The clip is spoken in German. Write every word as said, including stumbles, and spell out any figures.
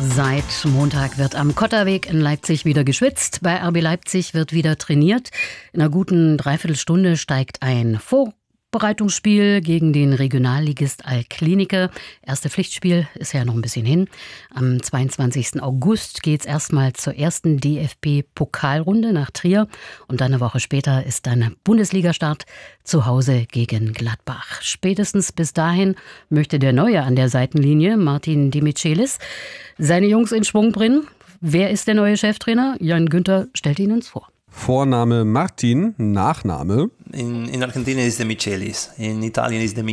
Seit Montag wird am Kotterweg in Leipzig wieder geschwitzt. Bei R B Leipzig wird wieder trainiert. In einer guten Dreiviertelstunde steigt ein Vorbereitungsspiel gegen den Regionalligist Altklinike. Erste Pflichtspiel ist ja noch ein bisschen hin. Am zweiundzwanzigsten August geht es erstmal zur ersten D F B-Pokalrunde nach Trier. Und dann eine Woche später ist dann Bundesligastart zu Hause gegen Gladbach. Spätestens bis dahin möchte der Neue an der Seitenlinie, Martin Demichelis, seine Jungs in Schwung bringen. Wer ist der neue Cheftrainer? Jan Günther stellt ihn uns vor. Vorname Martin, Nachname? In, in Argentinien ist Demichelis, in Italien ist Demichelis.